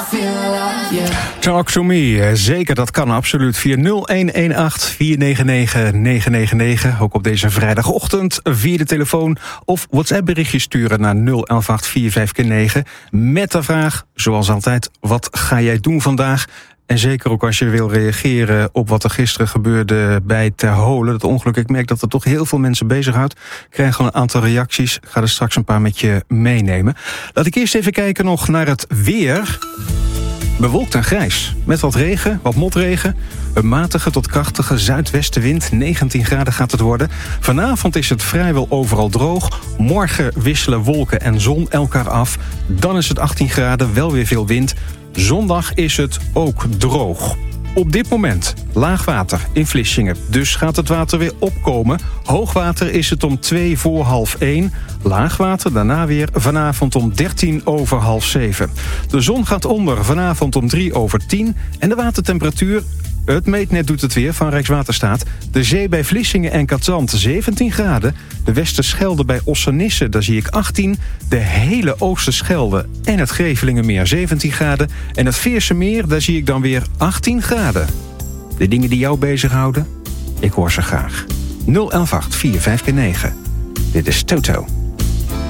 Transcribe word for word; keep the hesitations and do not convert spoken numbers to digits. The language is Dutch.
Talk to me, zeker, dat kan absoluut. Via nul een een acht vier negen negen negen negen negen. Ook op deze vrijdagochtend via de telefoon. Of WhatsApp berichtje sturen naar nul een acht vier vijf negen. Met de vraag, zoals altijd, wat ga jij doen vandaag? En zeker ook als je wil reageren op wat er gisteren gebeurde bij Ter Holen. Dat ongeluk, ik merk dat er toch heel veel mensen bezighoudt. Ik krijg al een aantal reacties. Ik ga er straks een paar met je meenemen. Laat ik eerst even kijken nog naar het weer. Bewolkt en grijs. Met wat regen, wat motregen. Een matige tot krachtige zuidwestenwind. negentien graden gaat het worden. Vanavond is het vrijwel overal droog. Morgen wisselen wolken en zon elkaar af. Dan is het achttien graden, wel weer veel wind. Zondag is het ook droog. Op dit moment laag water in Vlissingen. Dus gaat het water weer opkomen. Hoogwater is het om twee voor half één. Laagwater daarna weer vanavond om dertien over half zeven. De zon gaat onder vanavond om drie over tien. En de watertemperatuur, het meetnet doet het weer van Rijkswaterstaat. De zee bij Vlissingen en Cadzand zeventien graden. De Westerschelde bij Ossenisse, daar zie ik achttien. De hele Oosterschelde en het Grevelingenmeer zeventien graden. En het Veersemeer, daar zie ik dan weer achttien graden. De dingen die jou bezighouden? Ik hoor ze graag. nul een acht vier vijf negen. Dit is Toto.